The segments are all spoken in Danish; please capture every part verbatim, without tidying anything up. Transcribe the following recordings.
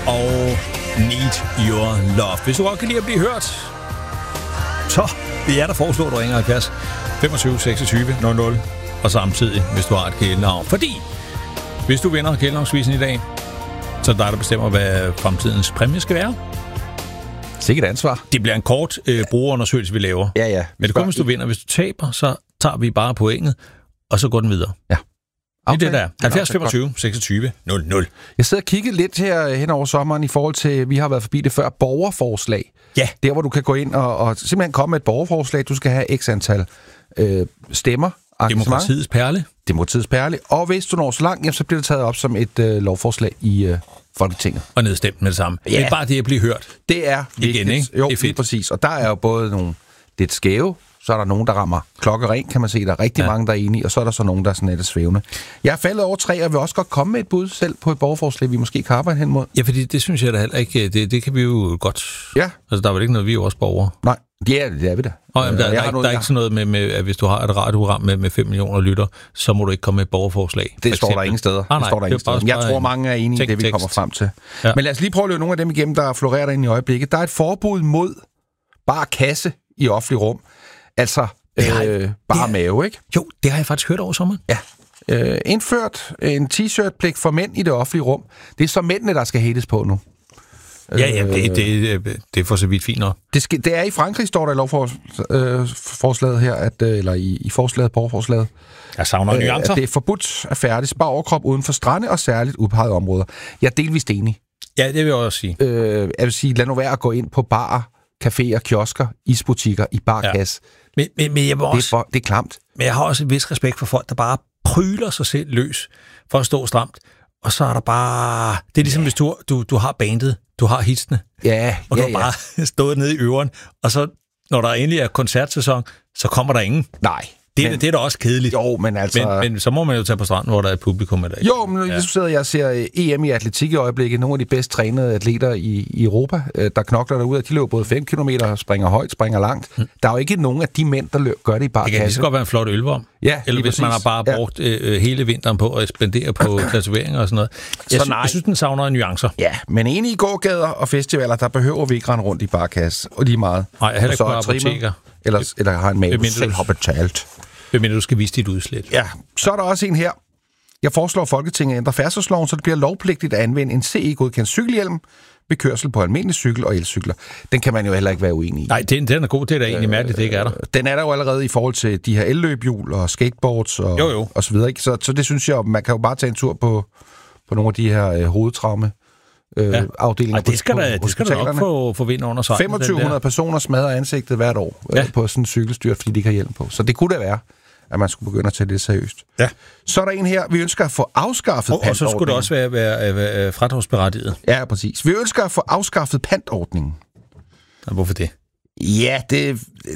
og Need Your Love. Hvis du godt kan lide at blive hørt, så det er der foreslår, du ringer halvfjerds femogtyve seksogtyve nul nul, og samtidig, hvis du har et kælenavn. Fordi hvis du vinder kælenavnsvisen i dag, så er det dig, der bestemmer, hvad fremtidens præmie skal være. Sikkert ansvar. Det bliver en kort øh, brugerundersøgelse, vi laver. Ja, ja. Men det kommer, hvis du vinder. Hvis du taber, så tager vi bare pointet, og så går den videre. Ja. Det er det der. halvfjerds femogtyve seksogtyve nul nul. Jeg sidder og kigger lidt her hen over sommeren i forhold til, vi har været forbi det før, borgerforslag. Ja. Der, hvor du kan gå ind og, og simpelthen komme med et borgerforslag. Du skal have x antal øh, stemmer. Demokratiets perle. Demokratiets perle. Og hvis du når så langt, jamen, så bliver det taget op som et øh, lovforslag i øh, Folketinget. Og nedstemt med det samme. Ja. Det er bare det at blive hørt. Det er vigtigt. Igen, ikke? Jo, det er fedt. Præcis. Og der er jo både nogle lidt skæve, så er der nogen, der rammer klokkeren, kan man se. Der er rigtig ja. mange, der er enige, og så er der så nogen, der er sådan lidt svævende. Jeg er faldet over tre, og vil også godt komme med et bud selv på et borgerforslag, vi måske kan arbejde hen mod. Ja, fordi det synes jeg da heller ikke, det, det kan vi jo godt. Ja. Altså, der er vel ikke noget, vi er jo også borgere. Nej, ja, det er vi da. Og, jamen, der, der, der, er, der er ikke sådan noget med, med, at hvis du har et radioprogram med, med fem millioner lytter, så må du ikke komme med et borgerforslag. Det står der ingen steder. Ah, nej, det står der ingen steder. Jeg tror, mange er enige i det, vi tekst. kommer frem til. Ja. Men lad os lige prøve at løbe nogle af dem igennem, der florerer derinde i øjeblikket. Der er et forbud mod bare kasse i offentlig rum. Altså har, øh, bare det, mave, ikke? Jo, det har jeg faktisk hørt over sommeren. Ja. Øh, indført en t-shirt-pligt for mænd i det offentlige rum. Det er så mændene, der skal hates på nu. Ja, ja, det, det, det er for så vidt fint nok. Det, skal, det er i Frankrig, står der i lovforslaget øh, her, at, eller i, i forslaget, borgerforslaget. Jeg savner øh, nuancer. At det er forbudt at færdes bare overkrop uden for strande og særligt udpegede områder. Jeg er delvist enig. Ja, det vil jeg også sige. Øh, jeg vil sige, lad nu være at gå ind på barer, caféer, kiosker, isbutikker i barkasse. Ja. Men, men, men jeg vil også, det, er for, det er klamt. Men jeg har også en vis respekt for folk, der bare pryler sig selv løs for at stå stramt. Og så er der bare... Det er ligesom, ja. hvis du, du, du har bandet, du har hitsene, ja, og ja, du har ja. bare stået nede i øveren, og så, når der endelig er koncertsæson, så kommer der ingen. Nej. Det, men, det er da også kedeligt. Jo, men altså... Men, men så må man jo tage på stranden, hvor der er et publikum. Eller jo, men ja. så sidder jeg og ser E M i atletik i øjeblikket. Nogle af de bedst trænede atleter i, i Europa, der knokler derude, og de løber både fem kilometer, springer højt, springer langt. Hmm. Der er jo ikke nogen af de mænd, der løber, gør det i bare kasse. Det kan lige så godt være en flot ølvorm. Ja, eller hvis præcis. man har bare brugt ja. øh, hele vinteren på at spendere på tatoveringer og sådan noget. Jeg, så sy- jeg synes, den savner nuancer. Ja, men inde i gågader og festivaler, der behøver vi ikke rende rundt i bare kasse, og lige meget. Nej, heller ikke på apoteker. Eller, eller har en mave, du selv har betalt. Hvem mener, du skal vise dit udslæt? Ja, så er der også en her. Jeg foreslår, at Folketinget ændrer færdselsloven, så det bliver lovpligtigt at anvende en C E-godkendt cykelhjelm ved kørsel på almindelig cykel og elcykler. Den kan man jo heller ikke være uenig i. Nej, den, den er god. Det er da egentlig mærkeligt, det ikke er der. Den er der jo allerede i forhold til de her elløbhjul og skateboards og, jo, jo. og så videre. Ikke? Så, så det synes jeg, man kan jo bare tage en tur på, på nogle af de her øh, hovedtraume. Øh, ja. afdelinger og det skal der, det skal der nok få, få vind under sig. femogtyve hundrede personer smadrer ansigtet hvert år ja. øh, på sådan en cykelstyrt, fordi de ikke har hjelm på. Så det kunne da være, at man skulle begynde at tage det seriøst. Ja. Så er der en her, vi ønsker at få afskaffet oh, pantordningen. Og så skulle det også være, være, være, være fradragsberettiget. Ja, præcis. Vi ønsker at få afskaffet pantordningen. Og hvorfor det? Ja, det...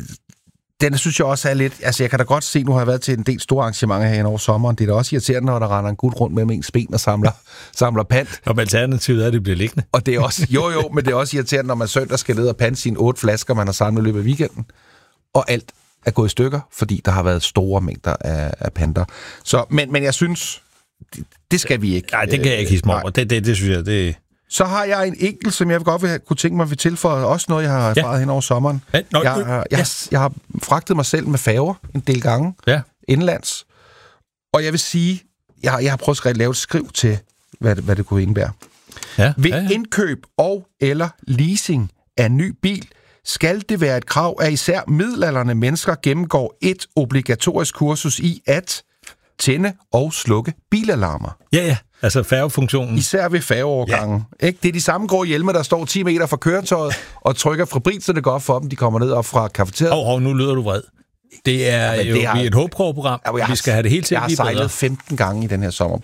Den synes jeg også er lidt... Altså, jeg kan da godt se, nu har jeg været til en del store arrangementer her over sommeren. Det er da også irriterende, når der render en gut rundt med ens ben og samler, samler pant. Og alternativet er, at det bliver liggende. Og det er også... Jo, jo, men det er også irriterende, når man søndag skal ned og pante sine otte flasker, man har samlet i løbet af weekenden. Og alt er gået i stykker, fordi der har været store mængder af, af panter. Så, men, men jeg synes, det, det skal vi ikke. Nej, det kan jeg ikke hisse mig over. Det, det, det synes jeg, det... Så har jeg en enkelt, som jeg godt vil kunne tænke mig at tilføje. Også noget, jeg har erfaret ja. hen over sommeren. Ja, nå, jeg, jeg, jeg, ja. jeg har fragtet mig selv med færger en del gange. Ja. Indlands. Og jeg vil sige, jeg, jeg har prøvet at lave et skriv til, hvad det, hvad det kunne indebære. Ja. Ved ja, ja. indkøb og eller leasing af en ny bil, skal det være et krav, at især middelaldrende mennesker gennemgår et obligatorisk kursus i at tænde og slukke bilalarmer. Ja, ja. Altså færgefunktionen. Især ved færgeovergangen. Ja. Ikke? Det er de samme grå hjelme, der står ti meter fra køretøjet og trykker fabrik, så det går op for dem. De kommer ned op fra kafeteriet. Hov, hov, nu lyder du vred. Det er ja, jo det har, et håbprøveprogram. Ja, vi skal have det helt til at blive bedre. Jeg har sejlet femten gange i den her sommer